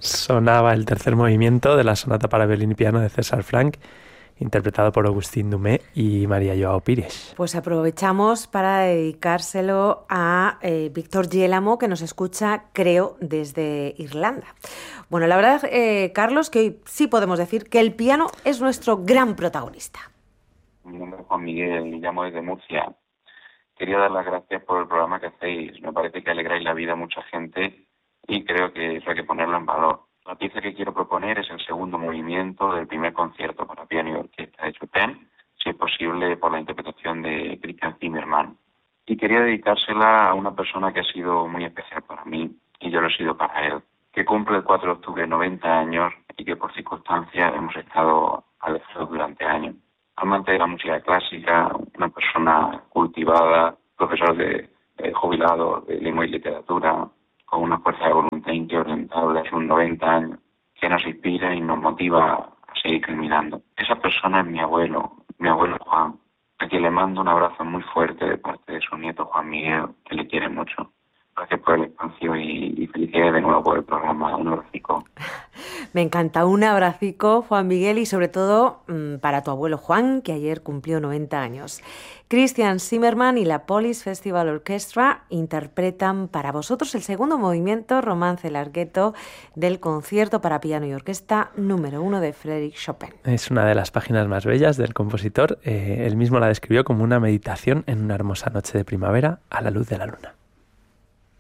Sonaba el tercer movimiento de la sonata para violín y piano de César Franck, interpretado por Agustín Dumé y María Joao Pires. Pues aprovechamos para dedicárselo a Víctor Yélamo, que nos escucha, creo, desde Irlanda. Bueno, la verdad, Carlos, que hoy sí podemos decir que el piano es nuestro gran protagonista. Mi nombre es Juan Miguel y llamo desde Murcia. Quería dar las gracias por el programa que hacéis. Me parece que alegráis la vida a mucha gente y creo que eso hay que ponerlo en valor. La pieza que quiero proponer es el segundo movimiento del primer concierto para piano y orquesta de Chopin, si es posible por la interpretación de Christian Zimmermann. Y quería dedicársela a una persona que ha sido muy especial para mí y yo lo he sido para él, que cumple el 4 de octubre 90 años y que por circunstancias hemos estado alejados durante años. Amante de la música clásica, una persona cultivada, profesor de jubilado de lengua y literatura, con una fuerza de voluntad inquebrantable hace unos 90 años, que nos inspira y nos motiva a seguir caminando. Esa persona es mi abuelo Juan, a quien le mando un abrazo muy fuerte de parte de su nieto Juan Miguel, que le quiere mucho. Gracias por el espacio y felicidades de nuevo por el programa. Un abracico. Me encanta, un abracico, Juan Miguel, y sobre todo para tu abuelo Juan, que ayer cumplió 90 años. Christian Zimmermann y la Police Festival Orchestra interpretan para vosotros el segundo movimiento, Romance larghetto, del concierto para piano y orquesta número 1 de Frédéric Chopin. Es una de las páginas más bellas del compositor. Él mismo la describió como una meditación en una hermosa noche de primavera a la luz de la luna.